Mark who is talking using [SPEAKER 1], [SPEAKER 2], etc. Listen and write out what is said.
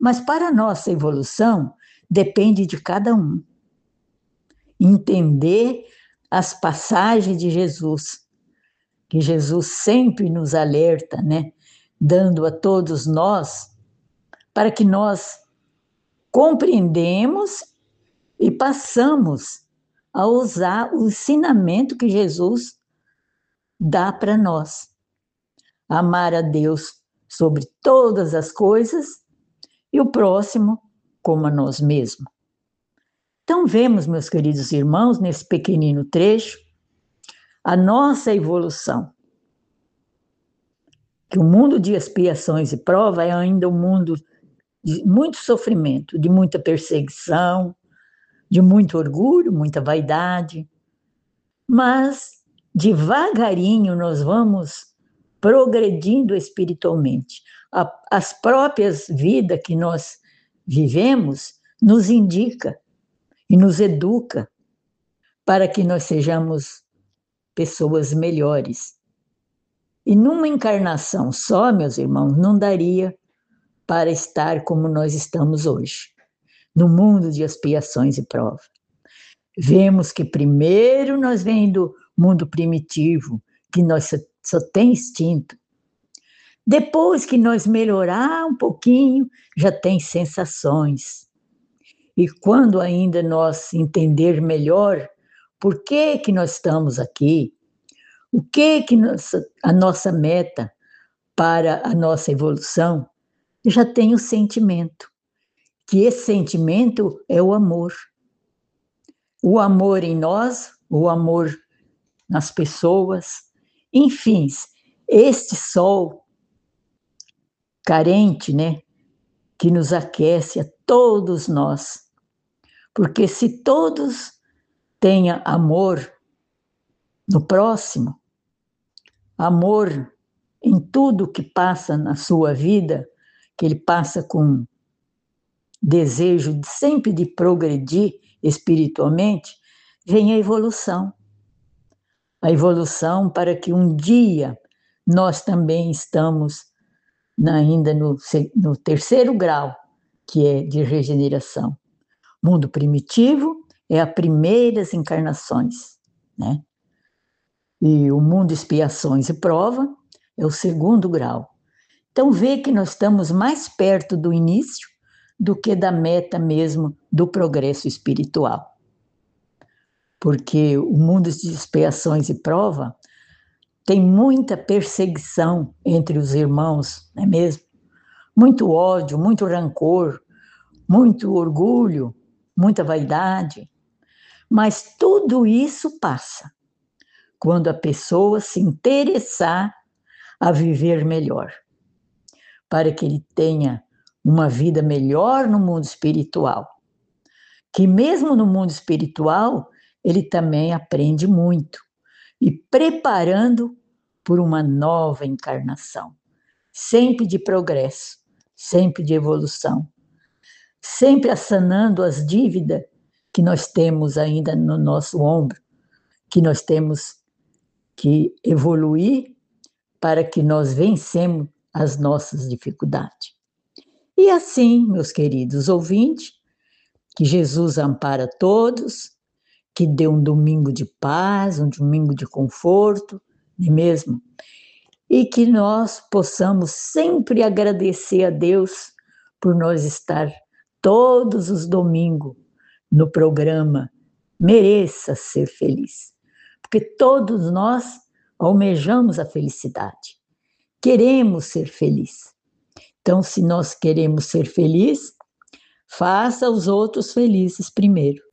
[SPEAKER 1] Mas para a nossa evolução, depende de cada um. Entender as passagens de Jesus, que Jesus sempre nos alerta, né? Dando a todos nós, para que nós compreendemos e passamos a usar o ensinamento que Jesus dá para nós. Amar a Deus sobre todas as coisas e o próximo como a nós mesmos. Então, vemos, meus queridos irmãos, nesse pequenino trecho, a nossa evolução. Que o mundo de expiações e prova é ainda um mundo de muito sofrimento, de muita perseguição, de muito orgulho, muita vaidade. Mas, devagarinho, nós vamos progredindo espiritualmente. As próprias vidas que nós vivemos nos indica e nos educa para que nós sejamos pessoas melhores. E numa encarnação só, meus irmãos, não daria para estar como nós estamos hoje, no mundo de expiações e provas. Vemos que primeiro nós vem do mundo primitivo, que nós só tem instinto. Depois que nós melhorar um pouquinho, já tem sensações. E quando ainda nós entender melhor por que nós estamos aqui, o que a nossa meta para a nossa evolução, já tem o sentimento, que esse sentimento é o amor. O amor em nós, o amor nas pessoas, enfim, este sol carente, né, que nos aquece a todos nós. Porque se todos tenham amor no próximo, amor em tudo que passa na sua vida, que ele passa com desejo sempre de progredir espiritualmente, vem a evolução. A evolução para que um dia nós também estamos ainda no terceiro grau, que é de regeneração. Mundo primitivo é as primeiras encarnações, né? E o mundo expiações e prova é o segundo grau. Então, vê que nós estamos mais perto do início do que da meta mesmo do progresso espiritual. Porque o mundo de expiações e prova tem muita perseguição entre os irmãos, não é mesmo? Muito ódio, muito rancor, muito orgulho, muita vaidade. Mas tudo isso passa quando a pessoa se interessar a viver melhor, para que ele tenha uma vida melhor no mundo espiritual. Que mesmo no mundo espiritual, ele também aprende muito, e preparando por uma nova encarnação, sempre de progresso, sempre de evolução, sempre assanando as dívidas que nós temos ainda no nosso ombro, que nós temos que evoluir para que nós vencemos as nossas dificuldades. E assim, meus queridos ouvintes, que Jesus ampara todos, que dê um domingo de paz, um domingo de conforto, não é mesmo? E que nós possamos sempre agradecer a Deus por nós estar todos os domingos no programa Mereça Ser Feliz. Porque todos nós almejamos a felicidade, queremos ser felizes. Então, se nós queremos ser felizes, faça os outros felizes primeiro.